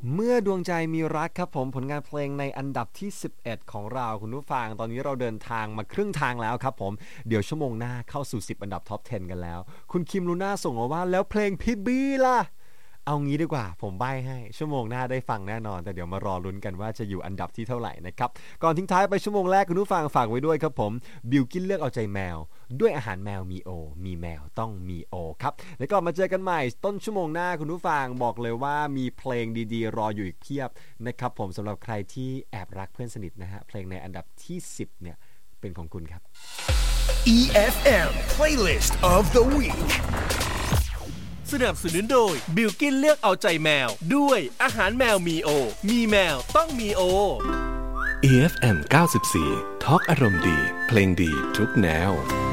เมื่อดวงใจมีรักครับผมผลงานเพลงในอันดับที่11ของเราคุณผู้ฟังตอนนี้เราเดินทางมาครึ่งทางแล้วครับผมเดี๋ยวชั่วโมงหน้าเข้าสู่10อันดับท็อป10กันแล้วคุณคิมลูน่าส่งมาว่าแล้วเพลงพี่บี้ล่ะเอางี้ดีกว่าผมใบ้ให้ชั่วโมงหน้าได้ฟังแน่นอนแต่เดี๋ยวมารอลุ้นกันว่าจะอยู่อันดับที่เท่าไหร่นะครับก่อนทิ้งท้ายไปชั่วโมงแรกคุณผู้ฟังฝากไว้ด้วยครับผมบิลกิ้นเลือกเอาใจแมวด้วยอาหารแมวมีโอมีแมวต้องมีโอครับแล้วก็มาเจอกันใหม่ต้นชั่วโมงหน้าคุณผู้ฟังบอกเลยว่ามีเพลงดีๆรออยู่อีกเพียบนะครับผมสำหรับใครที่แอบรักเพื่อนสนิทนะฮะเพลงในอันดับที่10เนี่ยเป็นของคุณครับ EFM Playlist of the Week สนับสนุนโดยบิลกิ้นเลือกเอาใจแมวด้วยอาหารแมวมีโอมีแมวต้องมีโอ EFM 94 ทอล์กอารมณ์ดีเพลงดีทุกแนว